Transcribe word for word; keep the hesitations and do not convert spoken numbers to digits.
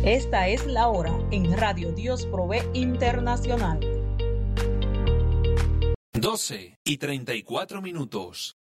Esta es la hora en Radio Dios Provee Internacional. doce y treinta y cuatro minutos.